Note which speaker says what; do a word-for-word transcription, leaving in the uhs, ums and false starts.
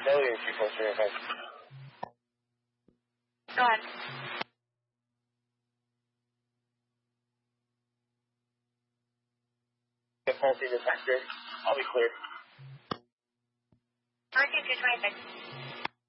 Speaker 1: Million two four three, okay.
Speaker 2: Go ahead.
Speaker 1: The faulty detector. I'll be cleared.
Speaker 2: Hurricane two twenty-six.